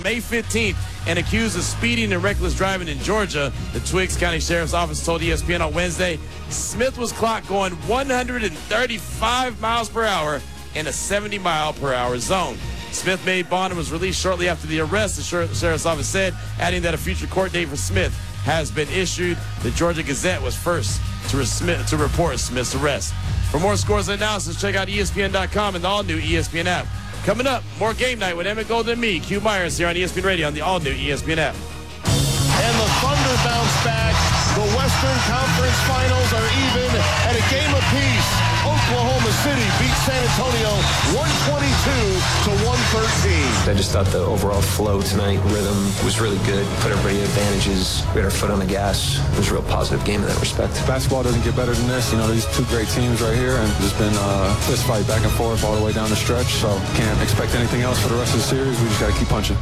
May 15th and accused of speeding and reckless driving in Georgia. The Twiggs County Sheriff's Office told ESPN on Wednesday Smith was clocked going 135 miles per hour in a 70-mile-per-hour zone. Smith made bond and was released shortly after the arrest, the Sheriff's Office said, adding that a future court date for Smith has been issued. The Georgia Gazette was first to report Smith's arrest. For more scores and analysis, check out ESPN.com and the all-new ESPN app. Coming up, more Game Night with Emmett Golden and me, Q Myers, here on ESPN Radio on the all-new ESPN app. And the Thunder bounce back. The Western Conference Finals are even at a game apiece. Oklahoma City beat San Antonio 122-113. I just thought the overall flow tonight, rhythm was really good. Put everybody at advantages. We had our foot on the gas. It was a real positive game in that respect. Basketball doesn't get better than this. You know, these two great teams right here, and there's been a fist fight back and forth all the way down the stretch. So can't expect anything else for the rest of the series. We just got to keep punching.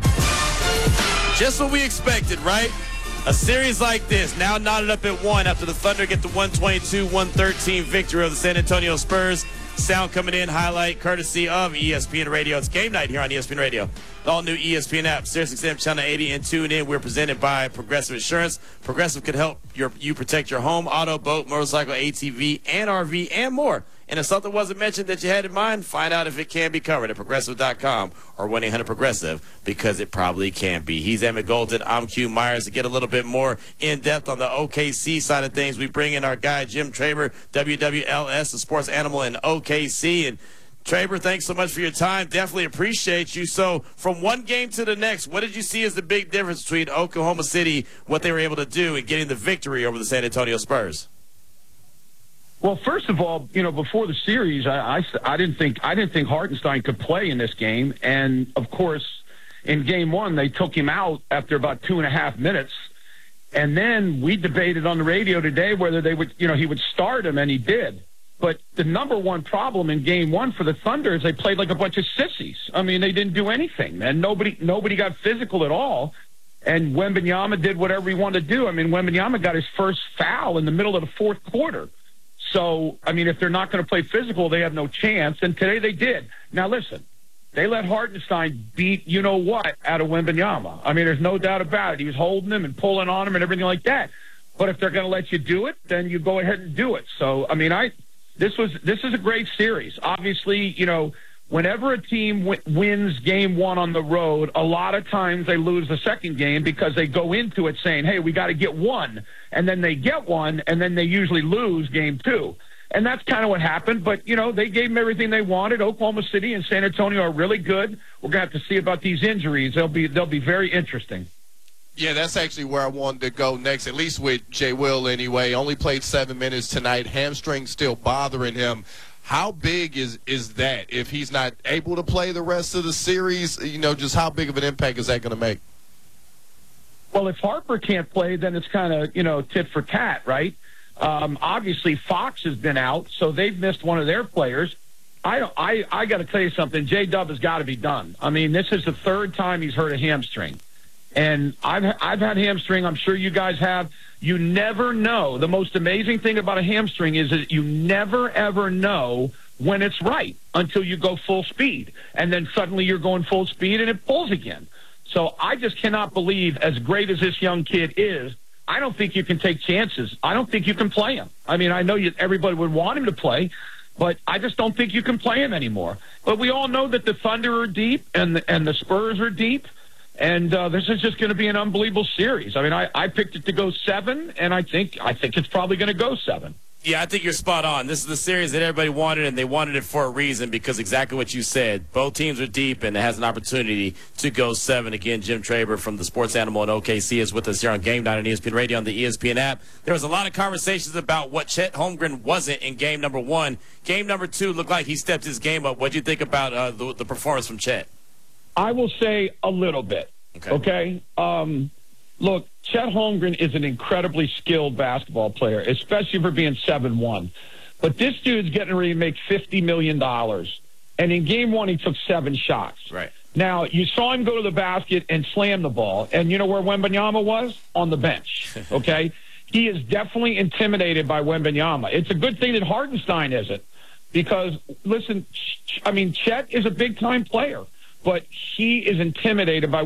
Just what we expected, right? A series like this, now knotted up at 1 after the Thunder get the 122-113 victory of the San Antonio Spurs. Sound coming in, highlight courtesy of ESPN Radio. It's Game Night here on ESPN Radio. The all-new ESPN app, SiriusXM Channel 80, and tune in. We're presented by Progressive Insurance. Progressive could help you protect your home, auto, boat, motorcycle, ATV, and RV, and more. And if something wasn't mentioned that you had in mind, find out if it can be covered at Progressive.com or 1-800-PROGRESSIVE, because it probably can be. He's Emmett Golden. I'm Q Myers. To get a little bit more in-depth on the OKC side of things, we bring in our guy, Jim Traber, WWLS, the sports animal in OKC. And Traber, thanks so much for your time. Definitely appreciate you. So from one game to the next, what did you see as the big difference between Oklahoma City, what they were able to do, in getting the victory over the San Antonio Spurs? Well, first of all, you know, before the series, I didn't think Hartenstein could play in this game, and of course, in Game 1, they took him out after about 2.5 minutes, and then we debated on the radio today whether they would, he would start him, and he did. But the number one problem in Game 1 for the Thunder is they played like a bunch of sissies. I mean, they didn't do anything, man. Nobody got physical at all. And Wembanyama did whatever he wanted to do. I mean, Wembanyama got his first foul in the middle of the fourth quarter. So, I mean, if they're not going to play physical, they have no chance. And today they did. Now, listen, they let Hartenstein beat you-know-what out of Wembanyama. I mean, there's no doubt about it. He was holding him and pulling on him and everything like that. But if they're going to let you do it, then you go ahead and do it. So, I mean, this is a great series. Obviously, whenever a team wins Game 1 on the road, a lot of times they lose the second game because they go into it saying, hey, we got to get one. And then they get one, and then they usually lose Game 2. And that's kind of what happened. But, they gave them everything they wanted. Oklahoma City and San Antonio are really good. We're going to have to see about these injuries. They'll be very interesting. Yeah, that's actually where I wanted to go next, at least with Jay Will anyway. Only played 7 minutes tonight. Hamstring still bothering him. How big is that if he's not able to play the rest of the series? Just how big of an impact is that going to make? Well, if Harper can't play, then it's kind of, tit for tat, right? Obviously, Fox has been out, so they've missed one of their players. I got to tell you something. J-Dub has got to be done. I mean, this is the third time he's hurt a hamstring. And I've had hamstring. I'm sure you guys have. You never know. The most amazing thing about a hamstring is that you never, ever know when it's right until you go full speed. And then suddenly you're going full speed and it pulls again. So I just cannot believe, as great as this young kid is, I don't think you can take chances. I don't think you can play him. I mean, I know everybody would want him to play, but I just don't think you can play him anymore. But we all know that the Thunder are deep and the Spurs are deep. And this is just going to be an unbelievable series. I mean, I picked it to go 7, and I think it's probably going to go 7. Yeah, I think you're spot on. This is the series that everybody wanted, and they wanted it for a reason because exactly what you said. Both teams are deep, and it has an opportunity to go 7. Again, Jim Traber from the Sports Animal in OKC is with us here on Game Night on ESPN Radio on the ESPN app. There was a lot of conversations about what Chet Holmgren wasn't in Game number 1. Game number 2 looked like he stepped his game up. What do you think about the performance from Chet? I will say a little bit. Okay? Look, Chet Holmgren is an incredibly skilled basketball player, especially for being 7'1". But this dude's getting ready to make $50 million. And in Game 1, he took 7 shots. Right. Now, you saw him go to the basket and slam the ball. And you know where Wembanyama was? On the bench. Okay? He is definitely intimidated by Wembanyama. It's a good thing that Hartenstein isn't. Because, listen, I mean, Chet is a big-time player. But he is intimidated by